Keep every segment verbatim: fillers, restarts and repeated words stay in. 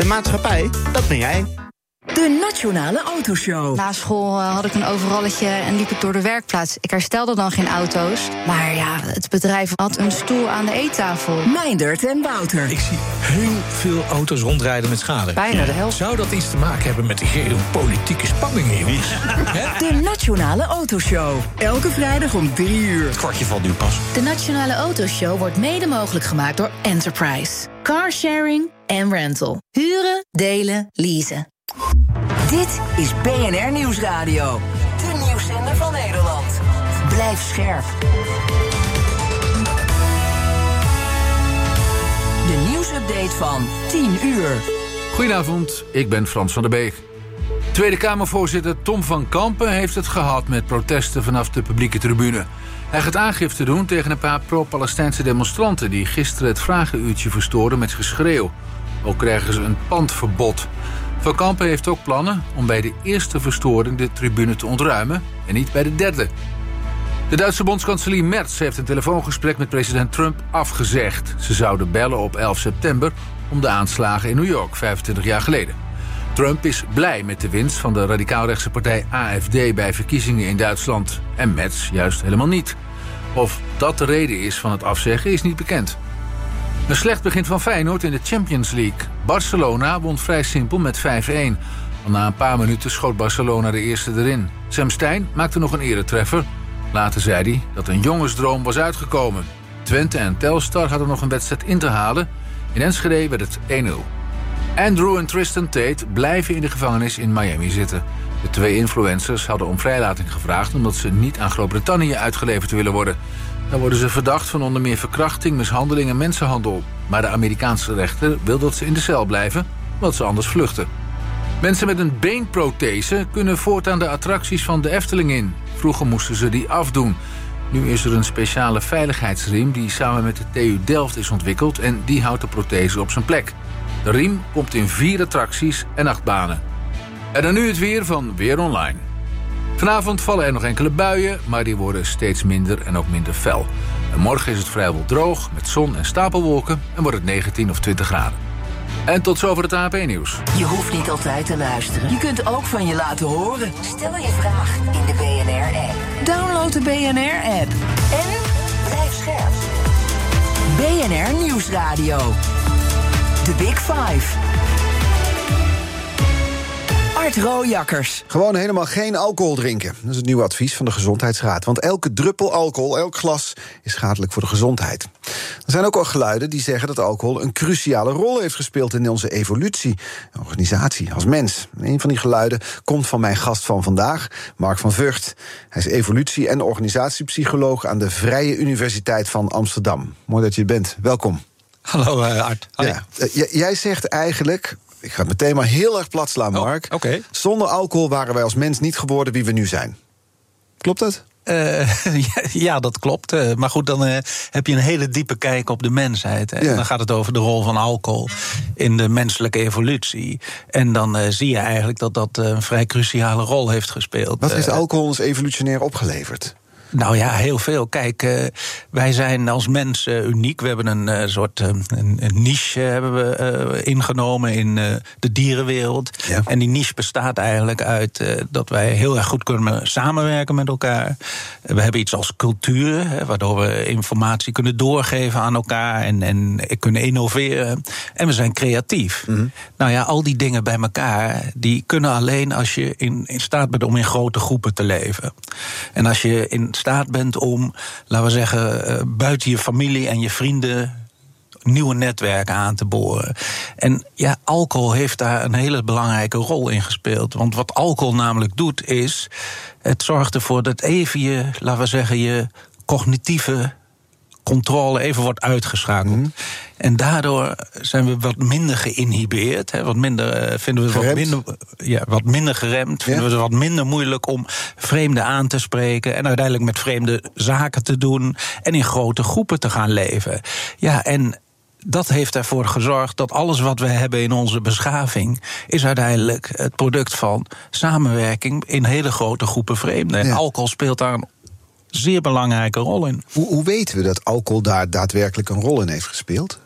maatschappij, dat ben jij. De Nationale Autoshow. Na school uh, had ik een overalletje en liep ik door de werkplaats. Ik herstelde dan geen auto's. Maar ja, het bedrijf had een stoel aan de eettafel. Meindert en Wouter. Ik zie heel veel auto's rondrijden met schade. Bijna de helft. Zou dat iets te maken hebben met de geopolitieke spanningen, jongens? De Nationale Autoshow. Elke vrijdag om drie uur. Het kwartje valt nu pas. De Nationale Autoshow wordt mede mogelijk gemaakt door Enterprise. Carsharing en rental. Huren, delen, leasen. Dit is B N R Nieuwsradio. De nieuwszender van Nederland. Blijf scherp. De nieuwsupdate van tien uur. Goedenavond, ik ben Frans van der Beek. Tweede Kamervoorzitter Tom van Kampen heeft het gehad met protesten vanaf de publieke tribune. Hij gaat aangifte doen tegen een paar pro-Palestijnse demonstranten die gisteren het vragenuurtje verstoorden met geschreeuw. Ook krijgen ze een pandverbod. Van Kampen heeft ook plannen om bij de eerste verstoring de tribune te ontruimen en niet bij de derde. De Duitse bondskanselier Merz heeft een telefoongesprek met president Trump afgezegd. Ze zouden bellen op elf september om de aanslagen in New York, vijfentwintig jaar geleden. Trump is blij met de winst van de radicaalrechtse partij A F D bij verkiezingen in Duitsland. En Merz juist helemaal niet. Of dat de reden is van het afzeggen is niet bekend. Een slecht begin van Feyenoord in de Champions League. Barcelona won vrij simpel met vijf-een. Al na een paar minuten schoot Barcelona de eerste erin. Sam Stein maakte nog een eretreffer. Later zei hij dat een jongensdroom was uitgekomen. Twente en Telstar hadden nog een wedstrijd in te halen. In Enschede werd het één-nul. Andrew en Tristan Tate blijven in de gevangenis in Miami zitten. De twee influencers hadden om vrijlating gevraagd omdat ze niet aan Groot-Brittannië uitgeleverd willen worden. Dan worden ze verdacht van onder meer verkrachting, mishandeling en mensenhandel. Maar de Amerikaanse rechter wil dat ze in de cel blijven, omdat ze anders vluchten. Mensen met een beenprothese kunnen voortaan de attracties van de Efteling in. Vroeger moesten ze die afdoen. Nu is er een speciale veiligheidsriem die samen met de T U Delft is ontwikkeld en die houdt de prothese op zijn plek. De riem komt in vier attracties en acht banen. En dan nu het weer van Weer Online. Vanavond vallen er nog enkele buien, maar die worden steeds minder en ook minder fel. En morgen is het vrijwel droog, met zon en stapelwolken en wordt het negentien of twintig graden. En tot zover het A P Nieuws. Je hoeft niet altijd te luisteren. Je kunt ook van je laten horen. Stel je vraag in de B N R-app. Download de B N R-app. En blijf scherp. B N R Nieuwsradio. The Big Five. Art Rooijakkers. Gewoon helemaal geen alcohol drinken. Dat is het nieuwe advies van de Gezondheidsraad. Want elke druppel alcohol, elk glas, is schadelijk voor de gezondheid. Er zijn ook al geluiden die zeggen dat alcohol een cruciale rol heeft gespeeld in onze evolutie, organisatie, als mens. Een van die geluiden komt van mijn gast van vandaag, Mark van Vught. Hij is evolutie- en organisatiepsycholoog aan de Vrije Universiteit van Amsterdam. Mooi dat je er bent. Welkom. Hallo uh, Art. Ja, j- jij zegt eigenlijk, ik ga het meteen maar heel erg plat slaan, Mark. Oh, okay. Zonder alcohol waren wij als mens niet geworden wie we nu zijn. Klopt dat? Uh, ja, ja, dat klopt. Uh, maar goed, dan uh, heb je een hele diepe kijk op de mensheid. Hè. Ja. Dan gaat het over de rol van alcohol in de menselijke evolutie. En dan uh, zie je eigenlijk dat dat uh, een vrij cruciale rol heeft gespeeld. Wat heeft uh, alcohol ons evolutionair opgeleverd? Nou ja, heel veel. Kijk, uh, wij zijn als mens uh, uniek. We hebben een uh, soort uh, een, een niche uh, hebben we, uh, ingenomen in uh, de dierenwereld. Ja. En die niche bestaat eigenlijk uit uh, dat wij heel erg goed kunnen samenwerken met elkaar. We hebben iets als cultuur, hè, waardoor we informatie kunnen doorgeven aan elkaar en, en kunnen innoveren. En we zijn creatief. Mm-hmm. Nou ja, al die dingen bij elkaar, die kunnen alleen als je in, in staat bent om in grote groepen te leven. En als je in staat bent om, laten we zeggen, uh, buiten je familie en je vrienden nieuwe netwerken aan te boren. En ja, alcohol heeft daar een hele belangrijke rol in gespeeld. Want wat alcohol namelijk doet is, het zorgt ervoor dat even je, laten we zeggen, je cognitieve controle even wordt uitgeschakeld. Mm. En daardoor zijn we wat minder geïnhibeerd. Hè, wat minder, uh, vinden we wat minder, ja, wat minder geremd. Vinden ja. we het wat minder moeilijk om vreemden aan te spreken. En uiteindelijk met vreemde zaken te doen. En in grote groepen te gaan leven. Ja, en dat heeft ervoor gezorgd dat alles wat we hebben in onze beschaving is uiteindelijk het product van samenwerking in hele grote groepen vreemden. En ja. alcohol speelt daar een zeer belangrijke rol in. Hoe, hoe weten we dat alcohol daar daadwerkelijk een rol in heeft gespeeld?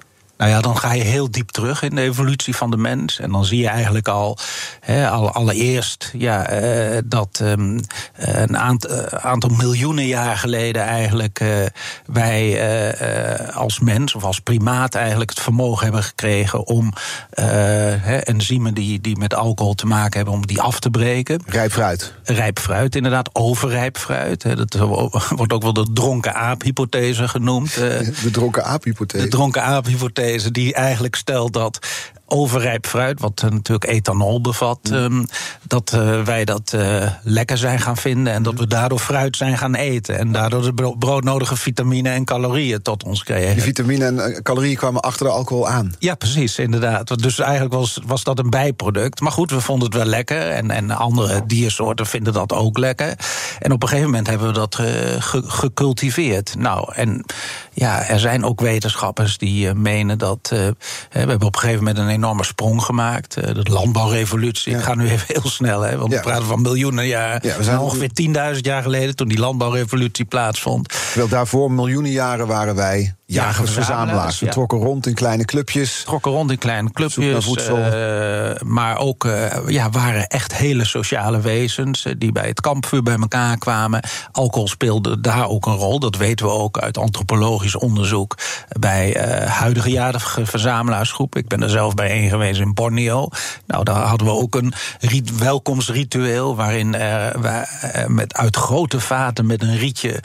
Nou ja, dan ga je heel diep terug in de evolutie van de mens. En dan zie je eigenlijk al, he, al allereerst ja, uh, dat um, een aantal, uh, aantal miljoenen jaar geleden eigenlijk uh, wij uh, uh, als mens of als primaat eigenlijk het vermogen hebben gekregen om uh, he, enzymen die, die met alcohol te maken hebben, om die af te breken. Rijp fruit. Rijp fruit, inderdaad, overrijp fruit. He, dat wordt ook wel de dronken aap-hypothese genoemd. Uh, de dronken aap-hypothese. De dronken aap-hypothese die eigenlijk stelt dat overrijp fruit, wat uh, natuurlijk ethanol bevat, um, dat uh, wij dat uh, lekker zijn gaan vinden en dat we daardoor fruit zijn gaan eten. En daardoor de bro- broodnodige vitamine en calorieën tot ons kregen. Die vitamine en calorieën kwamen achter de alcohol aan. Ja, precies, inderdaad. Dus eigenlijk was, was dat een bijproduct. Maar goed, we vonden het wel lekker. En, en andere diersoorten vinden dat ook lekker. En op een gegeven moment hebben we dat uh, ge- gecultiveerd. Nou, en ja, er zijn ook wetenschappers die uh, menen dat Uh, we hebben op een gegeven moment een enorme sprong gemaakt. Uh, de landbouwrevolutie. Ja. Ik ga nu even heel snel, hè, want ja. we praten van miljoenen jaar. Ja, we zijn ongeveer tienduizend jaar geleden toen die landbouwrevolutie plaatsvond. Terwijl daarvoor miljoenen jaren waren wij jagers-verzamelaars. We ja. trokken rond in kleine clubjes. Trokken rond in kleine clubjes. Uh, maar ook uh, ja, waren echt hele sociale wezens uh, die bij het kampvuur bij elkaar kwamen. Alcohol speelde daar ook een rol. Dat weten we ook uit antropologisch onderzoek bij uh, huidige jager-verzamelaarsgroep. Ik ben er zelf bij één geweest in Borneo. Nou, daar hadden we ook een riet, welkomstritueel waarin uh, we uh, met uit grote vaten met een rietje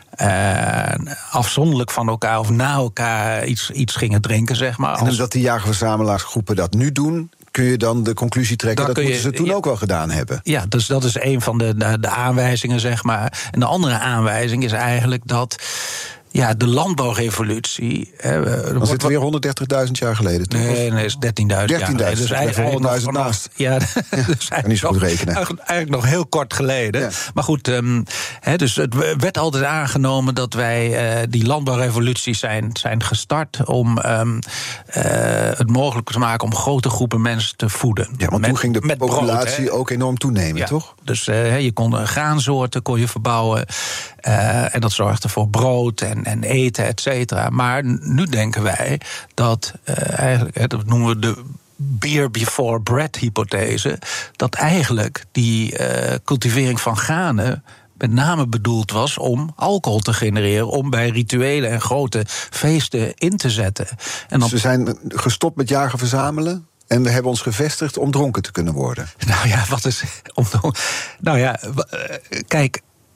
Uh, afzonderlijk van elkaar of na elkaar iets, iets gingen drinken, zeg maar. En omdat die jager-verzamelaarsgroepen dat nu doen, kun je dan de conclusie trekken dat moeten je, ze toen ja, ook wel gedaan hebben. Ja, dus dat is een van de, de, de aanwijzingen, zeg maar. En de andere aanwijzing is eigenlijk dat ja, de landbouwrevolutie. Dan wordt zitten we weer honderddertigduizend jaar geleden, toch? Nee, nee, is dertienduizend jaar geleden. Dus eigenlijk honderdduizend naast. Ja, dus kan niet zo goed rekenen. Eigenlijk, eigenlijk nog heel kort geleden. Ja. Maar goed, um, he, dus het werd altijd aangenomen dat wij uh, die landbouwrevolutie zijn, zijn gestart om um, uh, het mogelijk te maken om grote groepen mensen te voeden. Ja, want met, toen ging de populatie brood, ook enorm toenemen, ja, toch? Dus uh, je kon graansoorten kon je verbouwen. Uh, en dat zorgde voor brood en, en eten, et cetera. Maar nu denken wij dat uh, eigenlijk, hè, dat noemen we de beer before bread hypothese, dat eigenlijk die uh, cultivering van granen met name bedoeld was om alcohol te genereren, om bij rituelen en grote feesten in te zetten. En dan, dus we zijn gestopt met jagen verzamelen en we hebben ons gevestigd om dronken te kunnen worden. Nou ja, wat is om Nou ja, kijk,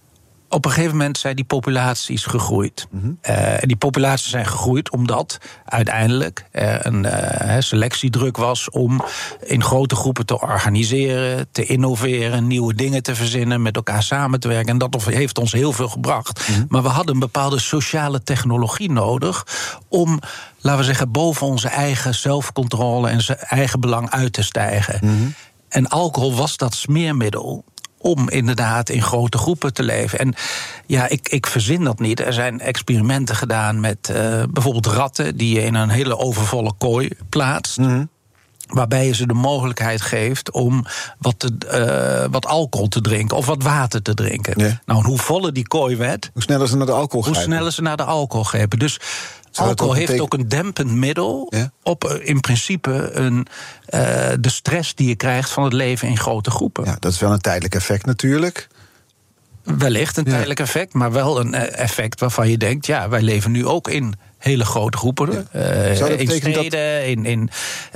op een gegeven moment zijn die populaties gegroeid. Mm-hmm. Uh, en die populaties zijn gegroeid omdat uiteindelijk er een uh, selectiedruk was om in grote groepen te organiseren, te innoveren, nieuwe dingen te verzinnen, met elkaar samen te werken. En dat heeft ons heel veel gebracht. Mm-hmm. Maar we hadden een bepaalde sociale technologie nodig om, laten we zeggen, boven onze eigen zelfcontrole en zijn eigen belang uit te stijgen. Mm-hmm. En alcohol was dat smeermiddel om inderdaad in grote groepen te leven. En ja, ik, ik verzin dat niet. Er zijn experimenten gedaan met uh, bijvoorbeeld ratten die je in een hele overvolle kooi plaatst. Mm-hmm. Waarbij je ze de mogelijkheid geeft om wat, te, uh, wat alcohol te drinken of wat water te drinken. Ja. Nou, hoe voller die kooi werd, hoe sneller ze naar de alcohol hoe grijpen. sneller ze naar de alcohol grepen. Dus alcohol heeft betekent... ook een dempend middel, ja, op in principe een, uh, de stress die je krijgt van het leven in grote groepen. Ja, dat is wel een tijdelijk effect natuurlijk. Wellicht een ja. tijdelijk effect, maar wel een effect waarvan je denkt, ja, wij leven nu ook in hele grote groepen. Ja. Uh, in steden, dat... in, in,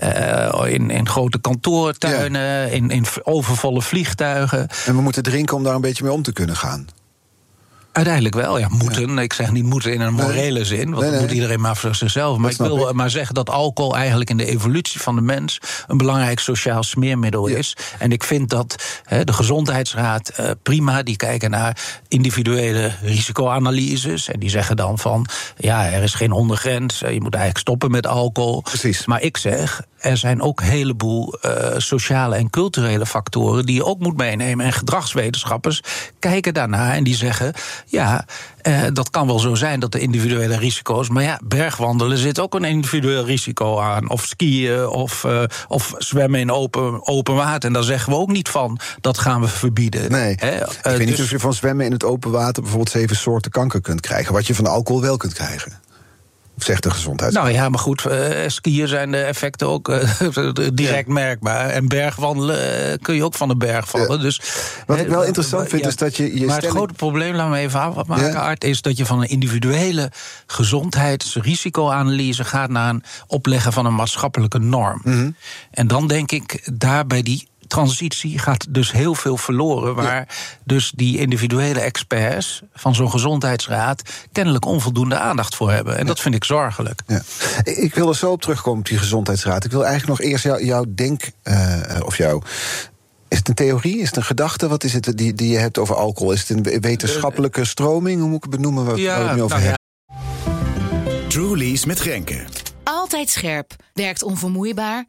uh, in, in grote kantoortuinen, ja, in, in overvolle vliegtuigen. En we moeten drinken om daar een beetje mee om te kunnen gaan. Uiteindelijk wel, ja, moeten. Ja. Ik zeg niet moeten in een morele nee. zin, want nee, nee. dat moet iedereen maar voor zichzelf. Maar ik wil ik. maar zeggen dat alcohol eigenlijk in de evolutie van de mens een belangrijk sociaal smeermiddel ja. is. En ik vind dat he, de Gezondheidsraad uh, prima, die kijken naar individuele risicoanalyses. En die zeggen dan van, ja, er is geen ondergrens, je moet eigenlijk stoppen met alcohol. Precies. Maar ik zeg, er zijn ook een heleboel uh, sociale en culturele factoren die je ook moet meenemen. En gedragswetenschappers kijken daarnaar en die zeggen, ja, uh, dat kan wel zo zijn dat de individuele risico's, maar ja, bergwandelen zit ook een individueel risico aan. Of skiën, of, uh, of zwemmen in open, open water. En daar zeggen we ook niet van, dat gaan we verbieden. Nee, He, uh, ik weet dus niet of je van zwemmen in het open water bijvoorbeeld zeven soorten kanker kunt krijgen, wat je van alcohol wel kunt krijgen. Of zegt de gezondheid? Nou ja, maar goed, uh, skiën zijn de effecten ook uh, direct ja. merkbaar. En bergwandelen uh, kun je ook van de berg vallen. Ja. Dus, Wat ik wel uh, interessant uh, vind, ja, is dat je... je maar stelling... het grote probleem, laat me even afmaken, ja. Art, is dat je van een individuele gezondheidsrisicoanalyse gaat naar een opleggen van een maatschappelijke norm. Mm-hmm. En dan denk ik, daar bij die transitie gaat dus heel veel verloren, waar ja. dus die individuele experts van zo'n gezondheidsraad kennelijk onvoldoende aandacht voor hebben. En ja. dat vind ik zorgelijk. Ja. Ik wil er zo op terugkomen op die gezondheidsraad. Ik wil eigenlijk nog eerst jou, jouw denk, uh, of jouw... Is het een theorie? Is het een gedachte? Wat is het die, die je hebt over alcohol? Is het een wetenschappelijke stroming? Hoe moet ik het benoemen? Wat ja, we het nu over nou hebben? Ja. Truly's met Renke. Altijd scherp, werkt onvermoeibaar